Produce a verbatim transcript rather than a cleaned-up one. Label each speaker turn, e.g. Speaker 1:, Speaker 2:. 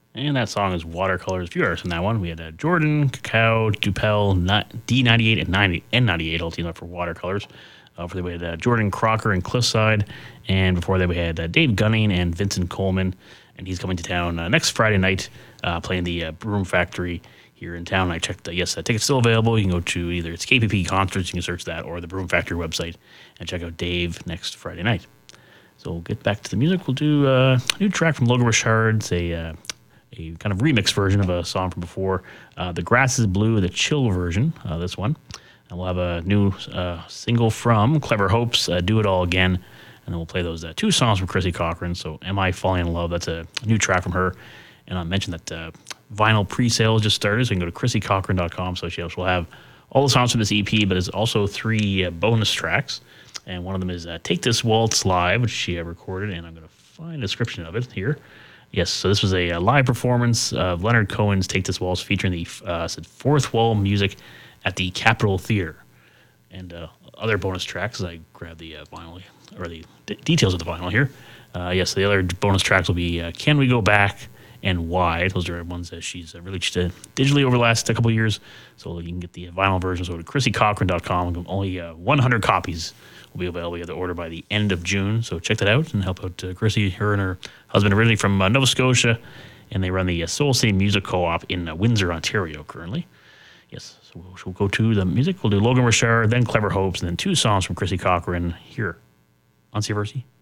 Speaker 1: And that song is Watercolors. A few artists in that one. We had uh, Jordan, Cacao, Dupel, D ninety-eight, and ninety, N ninety-eight all teamed up for Watercolors. Uh, before that, we had uh, Jordan Crocker and Cliffside. And before that, we had uh, Dave Gunning and Vincent Coleman. And he's coming to town uh, next Friday night, uh, playing the uh, Broom Factory here in town. I checked, uh, yes, the ticket's still available. You can go to either it's K P P Concerts, you can search that, or the Broom Factory website and check out Dave next Friday night. So we'll get back to the music. We'll do uh, a new track from Logan Richard. It's a, uh, a kind of remix version of a song from before. Uh, the Grass is Blue, the chill version, uh, this one. And we'll have a new uh, single from Clever Hopes, uh, Do It All Again. And then we'll play those uh, two songs from Chrissy Cochran. So Am I Falling in Love? That's a new track from her. And I mentioned that uh, vinyl pre-sale just started, so you can go to chrissy cochran dot com. So she'll have all the songs from this E P, but there's also three uh, bonus tracks. And one of them is uh, Take This Waltz Live, which she uh, recorded, and I'm going to find a description of it here. Yes, so this was a, a live performance of Leonard Cohen's Take This Waltz featuring the uh, said Fourth Wall Music at the Capitol Theater. And uh, other bonus tracks, as I grab the uh, vinyl, or the d- details of the vinyl here. Uh, yes, the other bonus tracks will be uh, Can We Go Back and Why. Those are ones that she's uh, released uh, digitally over the last uh, couple of years. So you can get the vinyl version. So go to chrissy cochran dot com. Only uh, one hundred copies will be available. You have to order by the end of June. So check that out and help out uh, Chrissy. Her and her husband originally from uh, Nova Scotia, and they run the uh, Soul City Music Co-op in uh, Windsor, Ontario currently. Yes, so we'll, we'll go to the music. We'll do Logan Richard, then Clever Hopes, and then two songs from Chrissy Cochran here on C F R C.